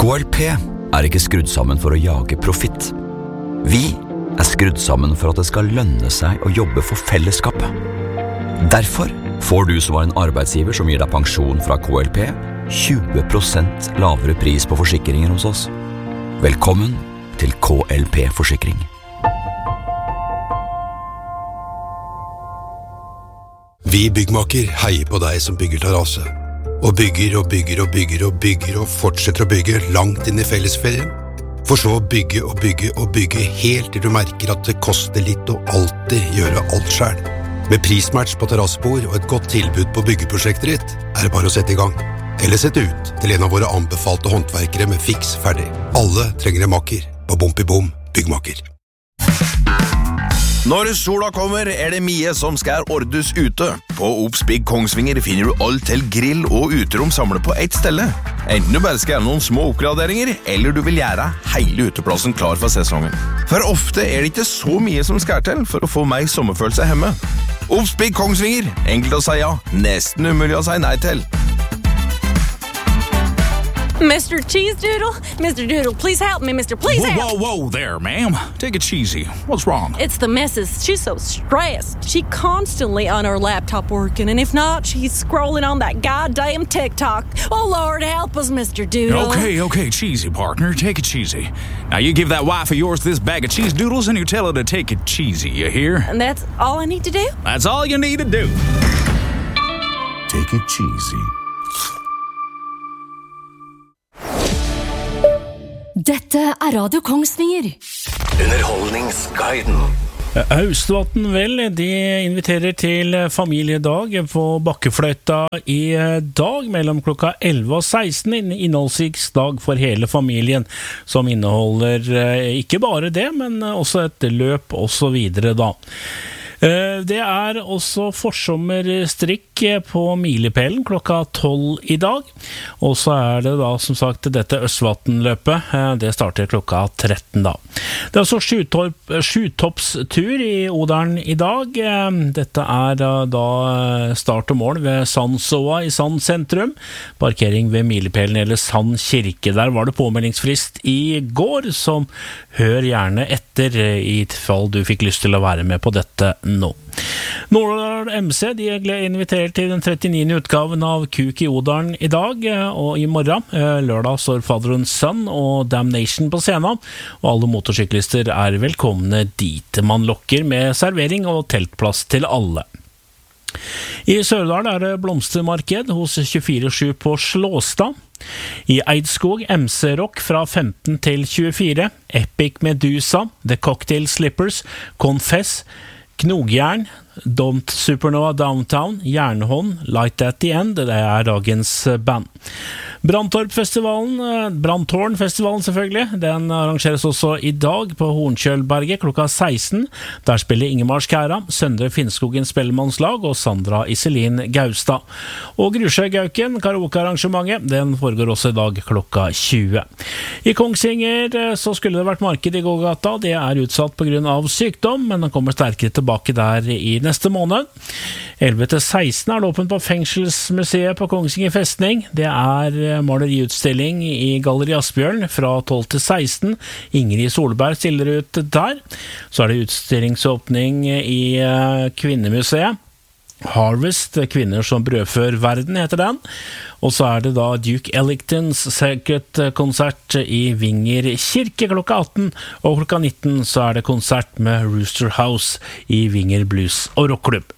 KLP ikke skrudd sammen for å jage profitt. Vi skrudd sammen for at det skal lønne seg å jobbe for fellesskapet. Derfor får du som en arbeidsgiver som gir deg pensjon fra KLP 20% lavere pris på forsikringer hos oss. Velkommen til KLP Forsikring. Vi byggmaker heier på deg som bygger terrasse. Og bygger og bygger og bygger og bygger og fortsetter å bygge langt inn i fellesferien. For så å bygge og bygge og bygge helt til du merker at det koster litt å alltid gjøre alt selv. Med prismatch på terrassebord og et godt tilbud på byggeprosjektet ditt det bare å sette i gang. Eller sette ut til en av våre anbefalte håndverkere med fiks ferdig. Alle trenger en makker på Bom i Bom Byggmaker. Når sola kommer det mye som skal ordes ute. På Obs Big Kongsvinger finner du alt til grill og uterom samlet på ett stelle. Enten du bare skal gjøre noen små oppgraderinger, eller du vil gjøre hele uteplassen klar for sesongen. For ofte det ikke så mye som skal til for å få meg sommerfølelse hjemme. Obs Big Kongsvinger, enkelt å si ja, nesten umulig å si nei til. Mr. Cheese Doodle? Mr. Doodle, please help me, Mr. Please help! Whoa there, ma'am. Take it cheesy. What's wrong? It's the missus. She's so stressed. She constantly on her laptop working, and if not, she's scrolling on that goddamn TikTok. Oh, Lord, help us, Mr. Doodle. Okay, cheesy, partner. Take it cheesy. Now, you give that wife of yours this bag of cheese doodles, and you tell her to take it cheesy, you hear? And that's all I need to do? That's all you need to do. Take it cheesy. Dette Radio Kongsvinger. Underholdningsguiden. Austvatn vel, de inviterer til familiedag på Bakkefløyta i dag mellom klokka 11 og 16, en innholdsrik dag for hele familien, som inneholder ikke bare det, men også et løp og så videre da. Det også forsommerstrikk på Milepælen klokka 12 i dag, og så det da som sagt dette Østvatnløpet, det starter klokka 13 da. Det så sjutoppstur i Odalen i dag. Dette da start og mål ved Sandsåa i Sand sentrum, parkering ved Milepælen eller Sand kirke. Der var det påmeldingsfrist i går, som hør gjerne etter i fall du fikk lyst til å være med på dette nå. Nordland MC de inviterer til den 39. utgaven av Kuk i Odalen i dag og i morgen. Lørdag står Father and Son og Damnation på scenen, og alle motorsyklister velkomne dit. Man lokker med servering og teltplass til alle. I Sørdal det blomstermarked hos 24/7 på Slåstad. I Eidskog MC-rock fra 15 til 24, Epic Medusa, The Cocktail Slippers, Confess, Knogjern, Don't Supernova Downtown, Jernhånd, Light at the End, det dagens band. Brandtårnfestivalen selvfølgelig, den arrangeres også i dag på Hornkjølberget klokka 16. Der spiller Ingemar Skæra, Søndre Finnskogen Spellemannslag og Sandra Iselin Gaustad. Og Grusjøgauken, karaokearrangementet, den foregår også i dag klokka 20. I Kongsvinger så skulle det vært marked i gågata, det utsatt på grunn av sykdom, men den kommer sterkere tilbake der i neste måned. 11-16 det åpent på Fengselsmuseet på Kongsvinger festning. Det maleriutstilling i Galleri Asbjørn fra 12-16. Ingrid Solberg stiller ut der. Så det utstillingsåpning i Kvinnemuseet. Harvest, kvinner som brødfør verden heter den. Og så det da Duke Ellingtons circuit-konsert i Vinger kirke klokka 18, og klokka 19 så det konsert med Rooster House i Vinger Blues og Rockklubb.